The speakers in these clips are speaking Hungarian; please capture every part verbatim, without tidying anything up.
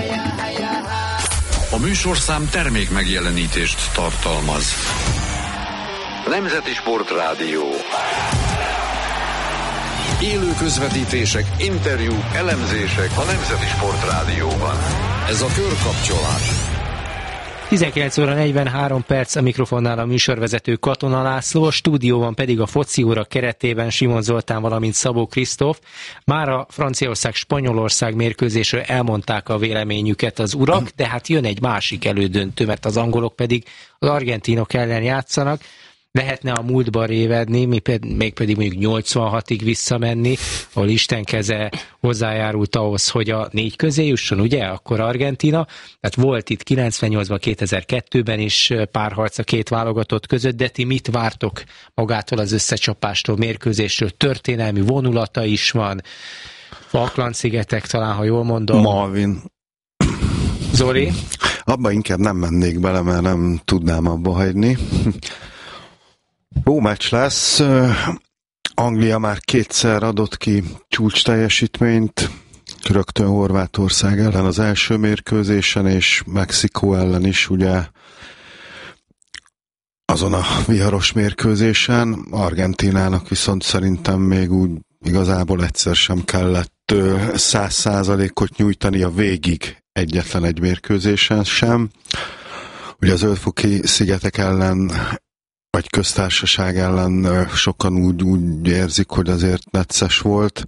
A műsorszám termék megjelenítést tartalmaz. Nemzeti Sportrádió. Élő közvetítések, interjúk, elemzések a Nemzeti Sportrádióban. Ez a Körkapcsolás. tizenkilenc óra negyvenhárom perc, a mikrofonnál a műsorvezető Katona László, a stúdióban pedig a foci óra keretében Simon Zoltán, valamint Szabó Krisztóf. Már a Franciaország-Spanyolország mérkőzésről elmondták a véleményüket az urak, de hát jön egy másik elődöntő, mert az angolok pedig az argentinok ellen játszanak. Lehetne a múltba révedni, mégpedig mondjuk nyolcvanhatig visszamenni, ahol Isten keze hozzájárult ahhoz, hogy a négy közé jusson, ugye? Akkor Argentina. Tehát volt itt kilencvennyolcban, kétezer-kettőben is párharc a két válogatott között, de ti mit vártok magától az összecsapástól, mérkőzésről? Történelmi vonulata is van. Falkland-szigetek talán, ha jól mondom. Malvin. Zoli? Abba inkább nem mennék bele, mert nem tudnám abba hagyni. Jó meccs lesz. Anglia már kétszer adott ki csúcs teljesítményt, rögtön Horvátország ellen az első mérkőzésen, és Mexikó ellen is, ugye azon a viharos mérkőzésen. Argentinának viszont szerintem még úgy igazából egyszer sem kellett száz százalékot nyújtani a végig egyetlen egy mérkőzésen sem. Ugye az Ötfoki szigetek ellen vagy köztársaság ellen sokan úgy, úgy érzik, hogy azért necces volt.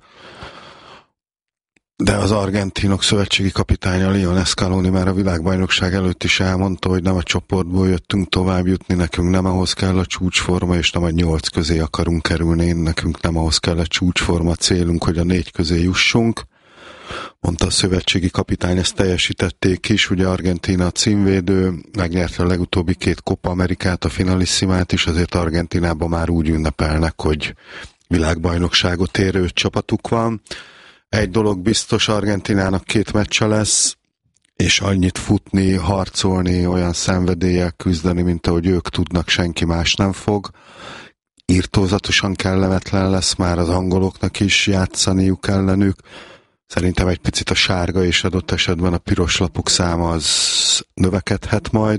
De az argentinok szövetségi kapitánya Lionel Scaloni már a világbajnokság előtt is elmondta, hogy nem a csoportból jöttünk tovább jutni, nekünk nem ahhoz kell a csúcsforma, és nem a nyolc közé akarunk kerülni, nekünk nem ahhoz kell a csúcsforma, célunk, hogy a négy közé jussunk. Mondta a szövetségi kapitány, ezt teljesítették is, ugye Argentína a címvédő, megnyerte a legutóbbi két Copa Amerikát, a finalissimát is, azért Argentinában már úgy ünnepelnek, hogy világbajnokságot érő öt csapatuk van. Egy dolog biztos, Argentinának két meccse lesz, és annyit futni, harcolni, olyan szenvedéllyel küzdeni, mint ahogy ők tudnak, senki más nem fog. Irtózatosan kellemetlen lesz már az angoloknak is játszaniuk ellenük. Szerintem egy picit a sárga és adott esetben a piros lapok száma az növekedhet majd.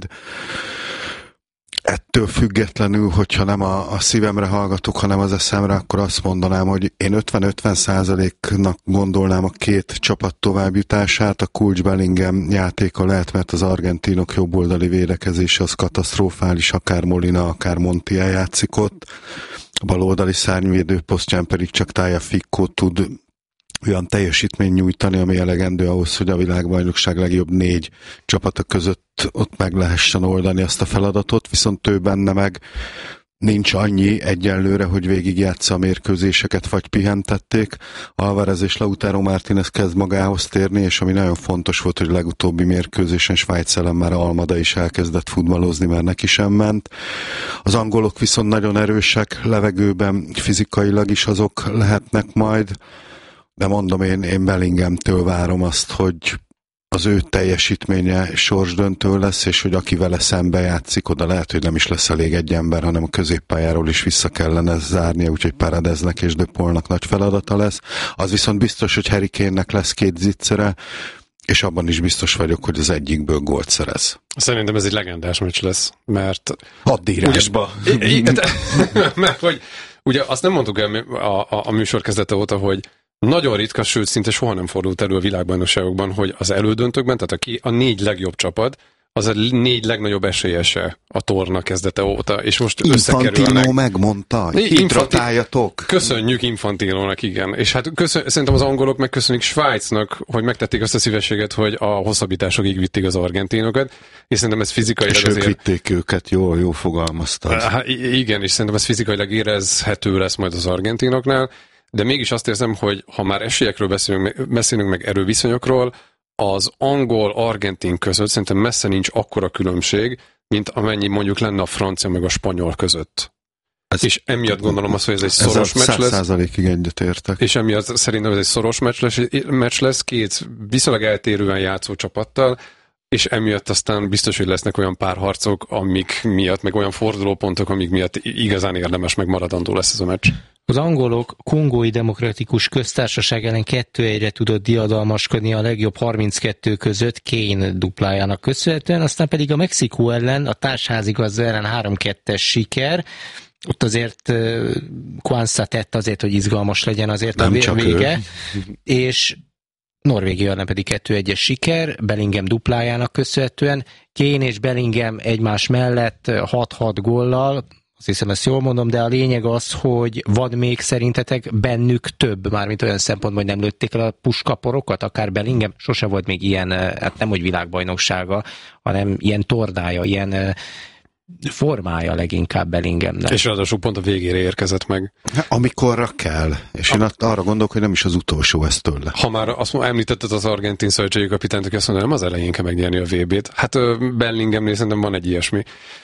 Ettől függetlenül, hogyha nem a, a szívemre hallgatok, hanem az eszemre, akkor azt mondanám, hogy én ötven-ötven százaléknak gondolnám a két csapat továbbjutását. A Kulcs Bellingham játéka lehet, mert az argentinok jobboldali védekezése az katasztrofális, akár Molina, akár Monti eljátszik ott. A baloldali szárnyvédő posztján pedig csak Tagliafico tud olyan teljesítmény nyújtani, ami elegendő ahhoz, hogy a világbajnokság legjobb négy csapata között ott meg lehessen oldani azt a feladatot, viszont ő benne meg nincs annyi egyenlőre, hogy végigjátsza a mérkőzéseket, vagy pihentették. Alvarez és Lautaro Martínez kezd magához térni, és ami nagyon fontos volt, hogy a legutóbbi mérkőzésen Svájc ellen már Almada is elkezdett futballozni, mert neki sem ment. Az angolok viszont nagyon erősek, levegőben fizikailag is azok lehetnek majd, de mondom, én, én Bellinghamtől várom azt, hogy az ő teljesítménye sorsdöntő lesz, és hogy aki vele szembe játszik, oda lehet, hogy nem is lesz elég egy ember, hanem a középpályáról is vissza kellene zárnia, úgyhogy Paradesnek és De Paulnak nagy feladata lesz. Az viszont biztos, hogy Harry Kane-nek lesz két zicsere, és abban is biztos vagyok, hogy az egyikből gólt szerez. Szerintem ez egy legendás meccs lesz, mert... Haddírásba. Mert hogy ugye azt nem mondtuk el a, a, a műsor kezdete óta, hogy nagyon ritka, sőt szinte soha nem fordult elő a világbajnokságokban, hogy az elődöntőkben, tehát aki a négy legjobb csapat, az a négy legnagyobb esélyese a torna kezdete óta, és most összekerülnek. Infantino megmondta, hidratáljatok. Köszönjük Infantinónak, igen. És hát köszön, szerintem az angolok megköszönik Svájcnak, hogy megtették azt a szívességet, hogy a hosszabbításokig vitték az argentinokat, és szerintem ez fizikailag és azért... És ők vitték őket, jól, jól fogalmaztad. Hát igen, és szerintem ez fizikailag érezhető lesz majd az argentinoknál, de mégis azt érzem, hogy ha már esélyekről beszélünk, beszélünk meg erőviszonyokról, az angol-argentin között szerintem messze nincs akkora különbség, mint amennyi mondjuk lenne a francia meg a spanyol között. Ez, és emiatt gondolom azt, hogy ez egy szoros meccs lesz. száz százalékig egyetértek. És emiatt szerintem ez egy szoros meccs lesz, meccs lesz két viszonylag eltérően játszó csapattal, és emiatt aztán biztos, hogy lesznek olyan párharcok, amik miatt, meg olyan fordulópontok, amik miatt igazán érdemes, meg maradandó lesz ez a meccs. Az angolok Kongói Demokratikus Köztársaság ellen kettő egyre tudott diadalmaskodni a legjobb harminckettő között Kane duplájának köszönhetően, aztán pedig a Mexikó ellen, a társházigazda ellen három kettes siker. Ott azért uh, Kwanza tett azért, hogy izgalmas legyen azért nem a vége, és Norvégia ellen pedig kettő egyes siker, Bellingham duplájának köszönhetően. Kane és Bellingham egymás mellett hat-hat góllal, azt hiszem, ezt jól mondom, de a lényeg az, hogy van még szerintetek bennük több, mármint olyan szempontból, hogy nem lőtték el a puskaporokat, akár Bellingham, sose volt még ilyen, hát nem hogy világbajnoksága, hanem ilyen tornája, ilyen formája leginkább Bellinghamnek. És ráadásul pont a végére érkezett meg. Amikorra kell. És én arra gondolok, hogy nem is az utolsó ez tőle. Ha már azt említetted az argentin szövetségi kapitányt, aki azt mondja, nem az elején kell megnyerni a vé bét. Hát Bellinghamnél szerintem van egy ilyesmi.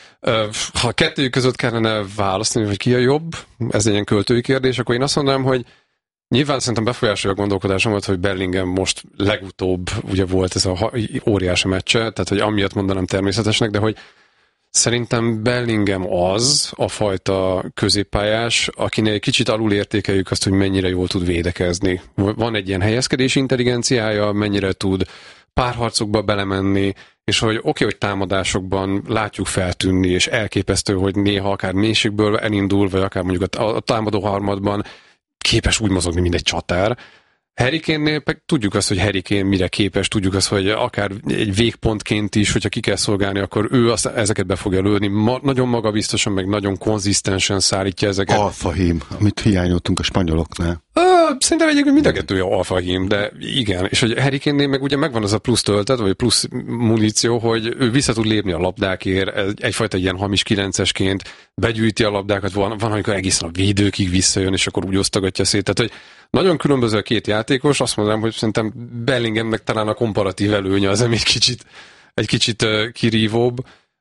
Ha kettőjük között kellene választani, hogy ki a jobb, ez egy ilyen költői kérdés, akkor én azt mondanám, hogy nyilván szerintem befolyásolja a gondolkodásomat, hogy Bellingham most legutóbb ugye volt ez a óriási meccse, tehát hogy amiatt mondanám természetesnek, de hogy szerintem Bellingham az a fajta középpályás, akinél kicsit alul értékeljük azt, hogy mennyire jól tud védekezni. Van egy ilyen helyezkedési intelligenciája, mennyire tud párharcokba belemenni, és hogy oké, okay, hogy támadásokban látjuk feltűnni, és elképesztő, hogy néha akár mélységből elindul, vagy akár mondjuk a, a támadó harmadban képes úgy mozogni, mint egy csatár. Harry Kane-nél tudjuk azt, hogy Harry Kane mire képes, tudjuk azt, hogy akár egy végpontként is, hogyha ki kell szolgálni, akkor ő azt, ezeket be fogja lőni. Ma, nagyon magabiztosan, meg nagyon konzisztensen szállítja ezeket. Alfahím, amit hiányoltunk a spanyoloknál. Ö, szerintem egyébként mind a kettő alfahím, de igen. És hogy Harry Kane-nél meg ugye megvan az a plusz töltet, vagy plusz muníció, hogy ő vissza tud lépni a labdákért, egyfajta ilyen hamis kilencesként begyűjti a labdákat, van, van amikor egészen a védőkig visszajön, és akkor úgy osztogatja szét. Tehát, hogy nagyon különböző a két játékos, azt mondanám, hogy szerintem Bellinghamnek talán a komparatív előnye az, ami egy kicsit, egy kicsit uh, kirívóbb,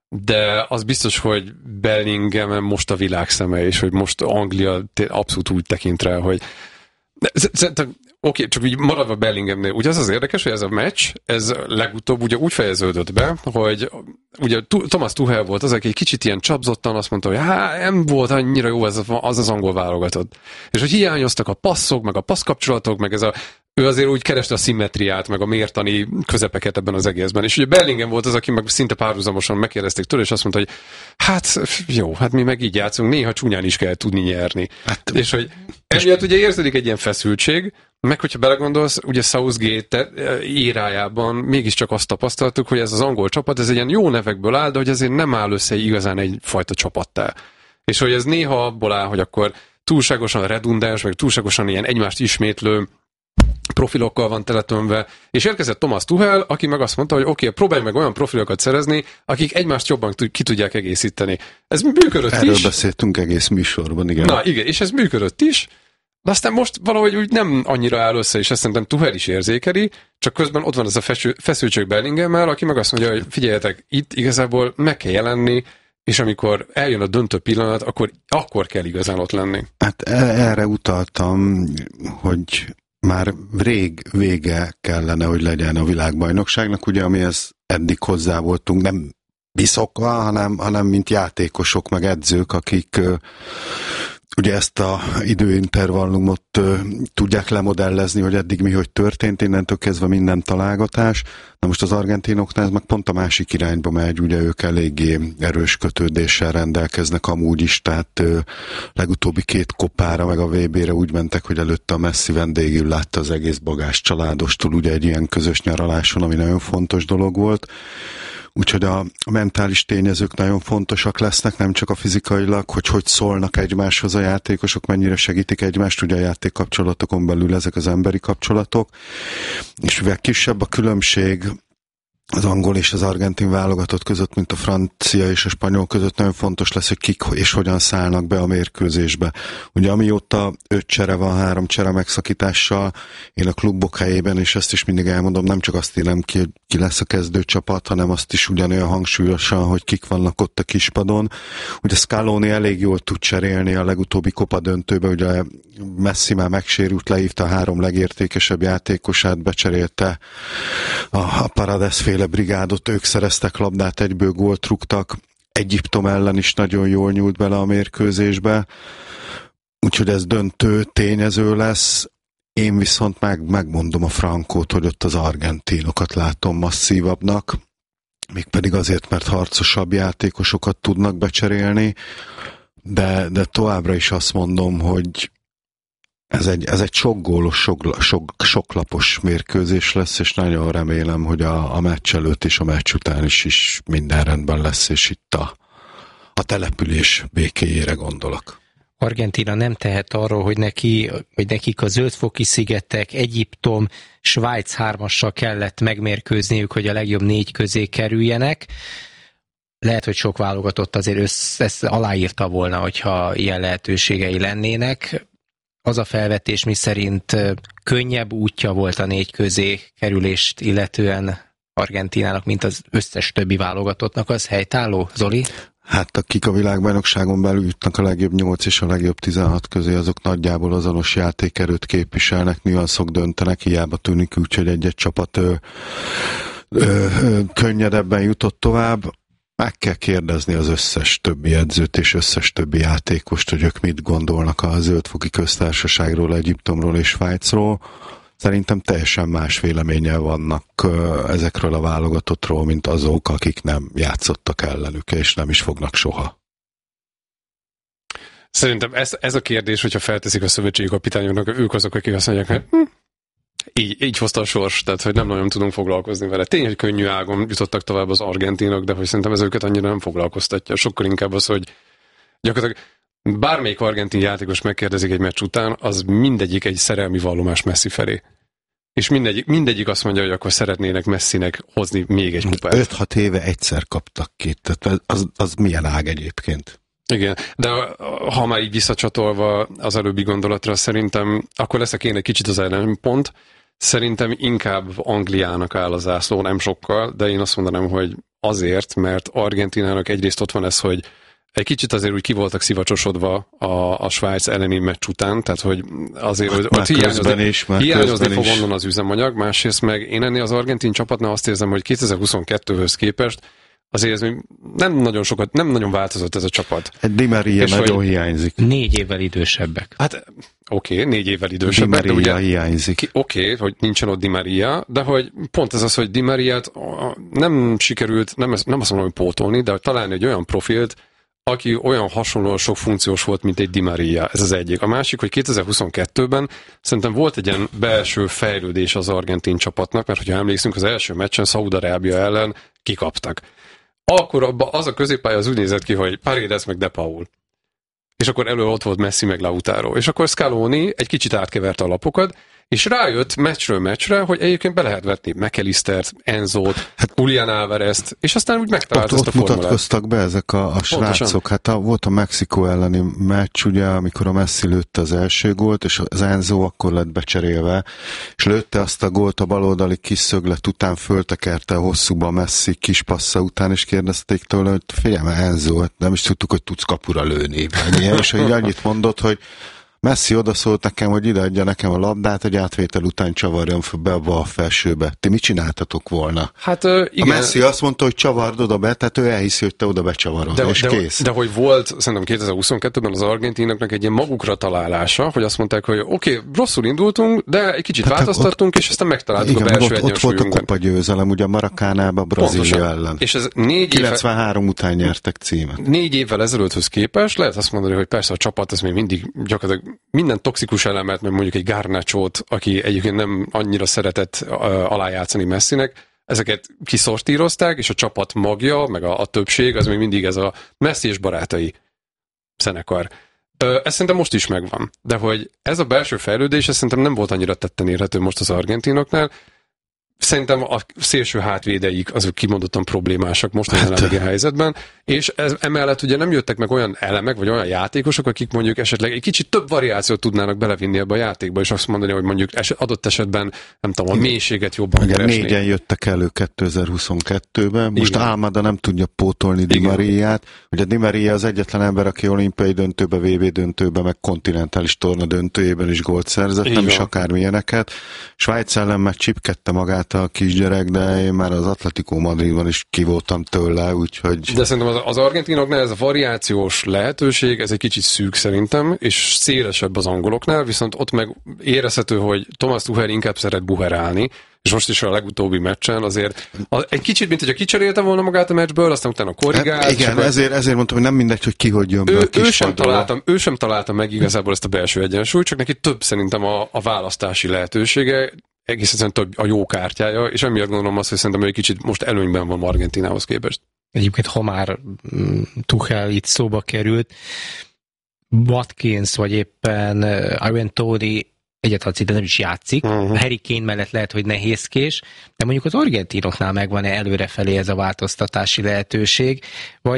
de az biztos, hogy Bellingham most a világ szeme, és hogy most Anglia abszolút úgy tekint rá, hogy szerintem oké, csak úgy maradva Bellinghamnél, ugye az az érdekes, hogy ez a meccs, ez legutóbb ugye úgy fejeződött be, hogy ugye Thomas Tuchel volt az, aki egy kicsit ilyen csapzottan azt mondta, hogy hát nem volt annyira jó ez az az angol válogatott. És hogy hiányoztak a passzok, meg a passzkapcsolatok, meg ez a ő azért úgy kereste a szimmetriát, meg a mértani közepeket ebben az egészben. És ugye Bellingham volt az, aki meg szinte párhuzamosan megkérdezték tőle, és azt mondta, hogy hát jó, hát mi meg így játszunk, néha csúnyán is kell tudni nyerni. Hát, és hogy emiatt ugye érződik egy ilyen feszültség, meg hogyha belegondolsz, ugye Southgate érájában mégiscsak azt tapasztaltuk, hogy ez az angol csapat, ez egy ilyen jó nevekből áll, de hogy azért nem áll össze igazán egyfajta csapattá. És hogy ez néha abból áll, hogy akkor túlságosan redundáns, meg túlságosan ilyen egymást ismétlő profilokkal van teletömve, és érkezett Thomas Tuchel, aki meg azt mondta, hogy oké, okay, próbálj meg olyan profilokat szerezni, akik egymást jobban ki tudják egészíteni. Ez működött Erről is. Erről beszéltünk egész műsorban, igen. Na igen, és ez működött is, de aztán most valahogy úgy nem annyira áll össze, és ezt szerintem Tuchel is érzékeli, csak közben ott van ez a feszül, feszültség Bellingham-mel, aki meg azt mondja, hogy figyeljetek, itt igazából meg kell jelenni, és amikor eljön a döntő pillanat, akkor, akkor kell igazán ott lenni. Hát erre utaltam, hogy már rég vége kellene, hogy legyen a világbajnokságnak, ugye, amihez eddig hozzá voltunk, nem biszokva, hanem, hanem mint játékosok, meg edzők, akik uh, ugye ezt a időintervallumot uh, tudják lemodellezni, hogy eddig mi hogy történt, innentől kezdve minden találgatás. Na most az argentinoknál ez meg pont a másik irányba megy, ugye ők eléggé erős kötődéssel rendelkeznek amúgy is, tehát uh, legutóbbi két kopára meg a vé bére úgy mentek, hogy előtte a Messi vendégül látta az egész bagás családostól, ugye egy ilyen közös nyaraláson, ami nagyon fontos dolog volt. Úgyhogy a mentális tényezők nagyon fontosak lesznek, nem csak a fizikailag, hogy hogy szólnak egymáshoz a játékosok, mennyire segítik egymást, ugye a játékkapcsolatokon belül ezek az emberi kapcsolatok. És mivel kisebb a különbség az angol és az argentin válogatott között, mint a francia és a spanyol között, nagyon fontos lesz, hogy kik és hogyan szállnak be a mérkőzésbe. Ugye amióta öt csere van, három csere megszakítással, én a klubok helyében, és ezt is mindig elmondom, nem csak azt élem ki, hogy ki lesz a kezdőcsapat, hanem azt is ugyanolyan hangsúlyosan, hogy kik vannak ott a kispadon. Ugye Scaloni elég jól tud cserélni a legutóbbi Copa döntőbe, ugye Messi már megsérült, lehívta a három legértékesebb játékosát, becserélte a, a Paredes féle brigádot, ők szereztek labdát, egyből gólt rúgtak. Egyiptom ellen is nagyon jól nyúlt bele a mérkőzésbe. úgyhogy ez döntő tényező lesz. Én viszont meg, megmondom a frankót, hogy ott az argentinokat látom masszívabbnak, mégpedig azért, mert harcosabb játékosokat tudnak becserélni, de, de továbbra is azt mondom, hogy ez egy, ez egy sok gólos, sok, sok, soklapos mérkőzés lesz, és nagyon remélem, hogy a, a meccs előtt és a meccs után is, is minden rendben lesz, és itt a, a település békéjére gondolok. Argentína nem tehet arról, hogy, neki, hogy nekik a Zöld-foki szigetek, Egyiptom, Svájc hármassal kellett megmérkőzniük, hogy a legjobb négy közé kerüljenek. Lehet, hogy sok válogatott azért össze, ezt aláírta volna, hogyha ilyen lehetőségei lennének. Az a felvetés, miszerint könnyebb útja volt a négy közé kerülést illetően Argentínának, mint az összes többi válogatottnak, az helytálló, Zoli? Hát akik a világbajnokságon belül jutnak a legjobb nyolc és a legjobb tizenhat közé, azok nagyjából azonos játékerőt képviselnek, nüanszok döntenek, hiába tűnik úgy, hogy egy-egy csapat ö, ö, ö, könnyedebben jutott tovább. Meg kell kérdezni az összes többi edzőt és összes többi játékost, hogy ők mit gondolnak a Zöld-foki köztársaságról, Egyiptomról és Svájcról. Szerintem teljesen más véleménnyel vannak ezekről a válogatottról, mint azok, akik nem játszottak ellenük, és nem is fognak soha. Szerintem ez, ez a kérdés, hogyha felteszik a szövetségi kapitányoknak, ők azok, akik azt mondják, hogy hm, így, így hozta a sors, tehát hogy nem nagyon tudunk foglalkozni vele. Tény, hogy könnyű ágon jutottak tovább az argentinok, de hogy szerintem ez őket annyira nem foglalkoztatja. Sokkal inkább az, hogy gyakorlatilag bármelyik argentin játékos megkérdezik egy meccs után, az mindegyik egy szerelmi vallomás Messi felé. És mindegyik, mindegyik azt mondja, hogy akkor szeretnének Messinek hozni még egy kupát. öt-hat éve egyszer kaptak ki, tehát az, az milyen ág egyébként? Igen, de ha már így visszacsatolva az előbbi gondolatra, szerintem akkor leszek én egy kicsit az ellenpont. Szerintem inkább Angliának áll a zászló, nem sokkal, de én azt mondanám, hogy azért, mert Argentinának egyrészt ott van ez, hogy egy kicsit azért úgy ki voltak szivacsosodva a, a Svájc elleni meccs után, tehát hogy azért hogy ott hiányozni, is, hiányozni fog onnan az üzemanyag, másrészt meg én ennél az argentin csapatnál azt érzem, hogy kétezer-huszonkettőhöz képest azért ez még nem nagyon sokat, nem nagyon változott ez a csapat. Di Maria nagyon hogy hiányzik. Négy évvel idősebbek. Hát oké, okay, négy évvel idősebbek. Di Maria ugye, hiányzik. Oké, okay, hogy nincsen ott Di Maria, de hogy pont ez az, hogy Di Mariát nem sikerült, nem, nem azt mondom, hogy pótolni, de találni egy olyan profilt, aki olyan hasonlóan sok funkciós volt, mint egy Di Maria. Ez az egyik. A másik, hogy kétezer-huszonkettőben szerintem volt egy ilyen belső fejlődés az argentin csapatnak, mert hogyha emlékszünk, az első meccsen Szaúd-Arábia ellen kikaptak. Akkor abba az a középpálya az úgy nézett ki, hogy Paredes meg De Paul. És akkor elő ott volt Messi meg Lautaro. És akkor Scaloni egy kicsit átkeverte a lapokat, és rájött meccsről meccsre, hogy egyébként be lehet vetni McAllistert, Enzót, hát, Julián Álvarezt, és aztán úgy megtalált ezt a formulát. Ott mutatkoztak be ezek a, a srácok. Hát a, volt a Mexikó elleni meccs, ugye, amikor a Messi lőtte az első gólt, és az Enzo akkor lett becserélve, és lőtte azt a gólt a baloldali kis szöglet után, föltekerte a hosszúba a Messi kis passza után, és kérdezték tőle, hogy figyelme, Enzo, hát nem is tudtuk, hogy tudsz kapura lőni. És így annyit mondott, hogy Messi odaszólt nekem, hogy ideadja nekem a labdát, hogy átvétel után csavarjon be abba a felsőbe. Ti mit csináltatok volna? Hát uh, igen. A Messi azt mondta, hogy csavard oda be, tehát ő elhiszi, hogy te oda becsavarod, de, és de, kész. De, de hogy volt, szerintem kétezer-huszonkettőben az argentinoknak egy ilyen magukra találása, hogy azt mondták, hogy oké, okay, rosszul indultunk, de egy kicsit hát változtattunk, ott, és aztán megtaláltuk igen, a belső ott, ott volt a kupa győzelem, ugye Maracánában, Brazília ellen. És ez négy kilencvenhárom éve, után nyertek címet. Négy évvel ezelőtthöz képest lehet azt mondani, hogy persze a csapat az még mindig gyakorlatilag minden toxikus elemet, mert mondjuk egy Garnachót, aki egyébként nem annyira szeretett uh, alájátszani Messinek, ezeket kiszortírozták, és a csapat magja, meg a, a többség, az még mindig ez a Messi és barátai zenekar. Uh, ez szerintem most is megvan. De hogy ez a belső fejlődés, ez szerintem nem volt annyira tetten érhető most az argentinoknál. Szerintem a szélső hátvédeik azok kimondottan problémásak most a jelenlegi hát. helyzetben, és ez, emellett ugye nem jöttek meg olyan elemek, vagy olyan játékosok, akik mondjuk esetleg egy kicsit több variációt tudnának belevinni ebbe a játékba, és azt mondani, hogy mondjuk eset, adott esetben, nem tudom, a mélységet jobban igen, keresni. Négyen jöttek elő kétezer-huszonkettőben, most igen. Almada nem tudja pótolni Di Mariát, ugye Di Maria az egyetlen ember, aki olimpiai döntőbe, vé bé döntőbe, meg kontinentális torna döntőjében is gólt szerzett, igen. nem is akármilyeneket. Svájc ellen meg csipkedte magát érte a kisgyerek, de én már az Atletico Madridban is ki voltam tőle, úgyhogy... De szerintem az, az argentinoknál ez a variációs lehetőség, ez egy kicsit szűk szerintem, és szélesebb az angoloknál, viszont ott meg érezhető, hogy Thomas Tuchel inkább szeret buherálni, és most is a legutóbbi meccsen azért az, egy kicsit, mint hogyha kicserélte volna magát a meccsből, aztán utána korrigált. Hát igen, ezért, ezért mondtam, hogy nem mindegy, hogy ki hogy jön be ő, a kis ő, sem padról. találtam, ő sem találta meg igazából ezt a belső egyensúlyt, csak neki több szerintem a, a választási lehetősége, egész egyszerűen több a jó kártyája, és emiatt gondolom azt, hogy szerintem ő egy kicsit most előnyben van Argentinához képest. Egyébként, ha már Tuchel itt szóba került, Watkins vagy éppen Ivan Toney egyáltalán szinte nem is játszik. Uh-huh. Harry Kane mellett lehet, hogy nehézkés, de mondjuk az argentinoknál megvan-e előrefelé ez a változtatási lehetőség, vagy